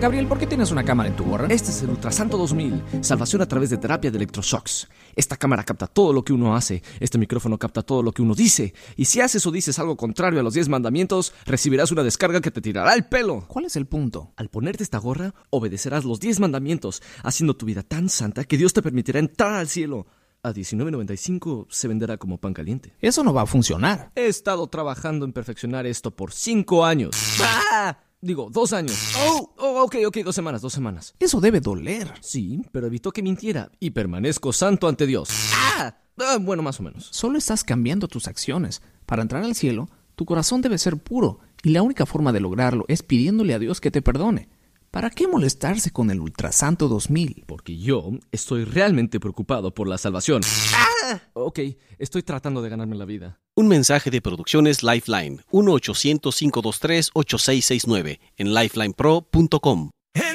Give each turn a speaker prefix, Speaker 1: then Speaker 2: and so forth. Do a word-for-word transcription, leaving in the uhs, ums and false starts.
Speaker 1: Gabriel, ¿por qué tienes una cámara en tu gorra?
Speaker 2: Este es el Ultrasanto dos mil, salvación a través de terapia de electroshocks. Esta cámara capta todo lo que uno hace, este micrófono capta todo lo que uno dice, y si haces o dices algo contrario a los diez mandamientos, recibirás una descarga que te tirará el pelo.
Speaker 1: ¿Cuál es el punto?
Speaker 2: Al ponerte esta gorra, obedecerás los diez mandamientos, haciendo tu vida tan santa que Dios te permitirá entrar al cielo. A diecinueve noventa y cinco se venderá como pan caliente.
Speaker 1: Eso no va a funcionar.
Speaker 2: He estado trabajando en perfeccionar esto por cinco años. ¡Ah! Digo, dos años. Oh, oh, ok, ok, dos semanas, dos semanas.
Speaker 1: Eso debe doler.
Speaker 2: Sí, pero evitó que mintiera y permanezco santo ante Dios. ¡Ah! Ah, bueno, más o menos.
Speaker 1: Solo estás cambiando tus acciones. Para entrar al cielo, tu corazón debe ser puro, y la única forma de lograrlo es pidiéndole a Dios que te perdone. ¿Para qué molestarse con el Ultrasanto dos mil?
Speaker 2: Porque yo estoy realmente preocupado por la salvación. ¡Ah! Ok, estoy tratando de ganarme la vida.
Speaker 3: Un mensaje de Producciones Lifeline, uno ochocientos, cinco dos tres, ocho seis seis nueve, en lifeline pro punto com.